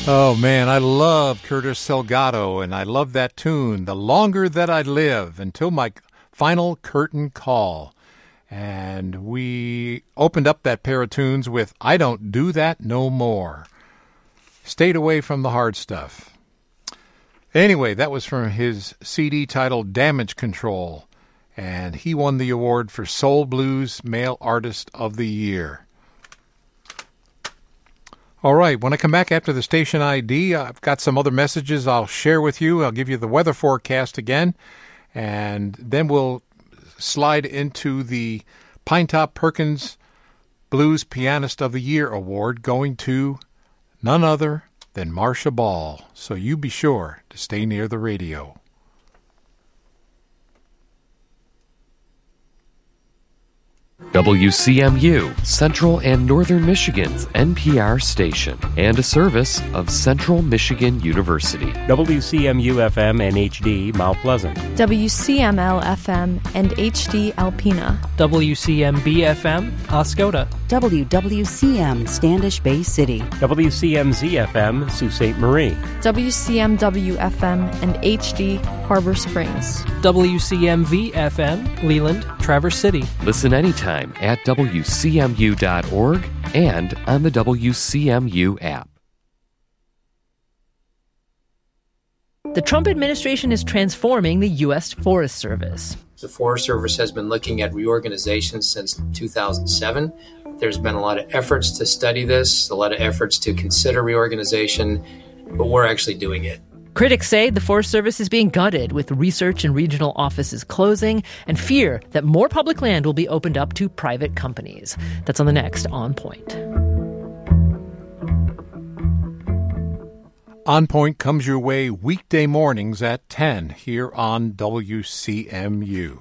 Oh, man, I love Curtis Salgado, and I love that tune, The Longer That I Live, Until My Final Curtain Call. And we opened up that pair of tunes with I Don't Do That No More. Stayed away from the hard stuff. Anyway, that was from his CD titled Damage Control, and he won the award for Soul Blues Male Artist of the Year. All right, when I come back after the station ID, I've got some other messages I'll share with you. I'll give you the weather forecast again, and then we'll slide into the Pinetop Perkins Blues Pianist of the Year award going to none other than Marcia Ball. So you be sure to stay near the radio. WCMU, Central and Northern Michigan's NPR station, and a service of Central Michigan University. WCMU-FM and HD, Mount Pleasant. WCML-FM and HD, Alpena. WCMB-FM, Oscoda. WWCM, Standish Bay City. WCMZ-FM, Sault Ste. Marie. WCMW-FM and HD, Harbor Springs. WCMV-FM, Leland, Traverse City. Listen anytime at WCMU.org and on the WCMU app. The Trump administration is transforming the U.S. Forest Service. The Forest Service has been looking at reorganization since 2007. There's been a lot of efforts to study this, a lot of efforts to consider reorganization, but we're actually doing it. Critics say the Forest Service is being gutted, with research and regional offices closing, and fear that more public land will be opened up to private companies. That's on the next On Point. On Point comes your way weekday mornings at 10 here on WCMU.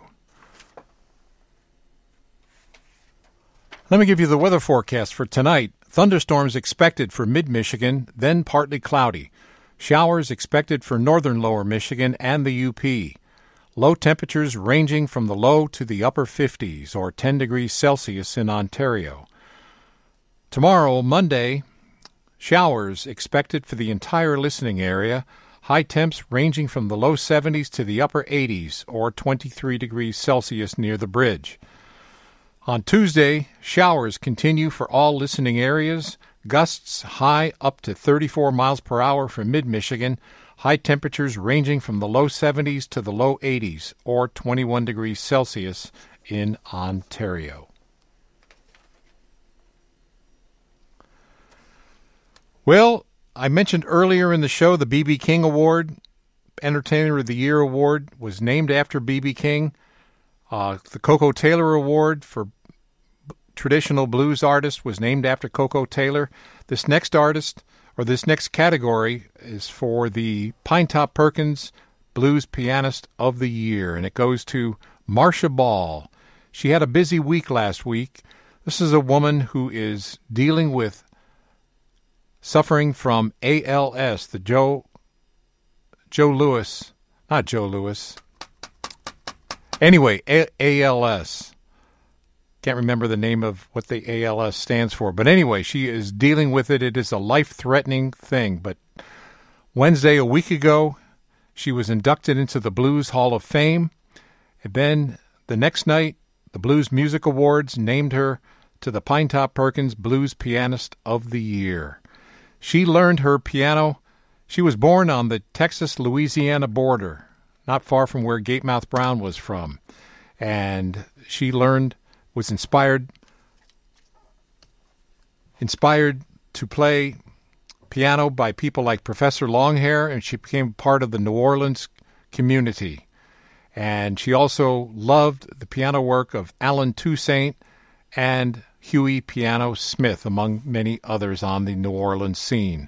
Let me give you the weather forecast for tonight. Thunderstorms expected for mid-Michigan, then partly cloudy. Showers expected for northern lower Michigan and the UP. Low temperatures ranging from the low to the upper 50s or 10 degrees Celsius in Ontario. Tomorrow, Monday, showers expected for the entire listening area. High temps ranging from the low 70s to the upper 80s or 23 degrees Celsius near the bridge. On Tuesday, showers continue for all listening areas. Gusts high up to 34 miles per hour for mid-Michigan. High temperatures ranging from the low 70s to the low 80s or 21 degrees Celsius in Ontario. Well, I mentioned earlier in the show the B.B. King Award, Entertainer of the Year Award, was named after B.B. King. The Koko Taylor Award for Traditional Blues Artist was named after Koko Taylor. This next artist, or this next category, is for the Pinetop Perkins Blues Pianist of the Year, and it goes to Marcia Ball. She had a busy week last week. This is a woman who is dealing with suffering from ALS, the Joe Louis, not Joe Louis. Anyway, ALS. Can't remember the name of what the ALS stands for. But anyway, she is dealing with it. It is a life-threatening thing. But Wednesday, a week ago, she was inducted into the Blues Hall of Fame. And then the next night, the Blues Music Awards named her to the Pinetop Perkins Blues Pianist of the Year. She learned her piano. She was born on the Texas-Louisiana border, not far from where Gatemouth Brown was from. And she was inspired to play piano by people like Professor Longhair, and she became part of the New Orleans community. And she also loved the piano work of Alan Toussaint and Huey Piano Smith, among many others on the New Orleans scene.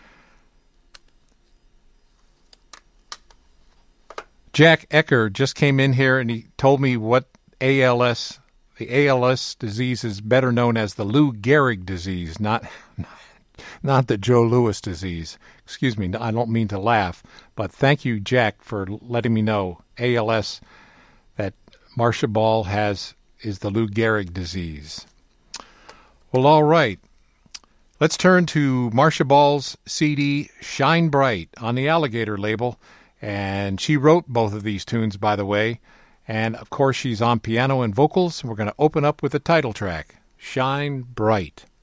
Jack Ecker just came in here and he told me what the ALS disease is better known as the Lou Gehrig disease, not the Joe Louis disease. Excuse me, I don't mean to laugh, but thank you, Jack, for letting me know ALS that Marcia Ball has is the Lou Gehrig disease. Well, all right. Let's turn to Marcia Ball's CD, Shine Bright, on the Alligator label. And she wrote both of these tunes, by the way. And, of course, she's on piano and vocals. We're going to open up with the title track, Shine Bright.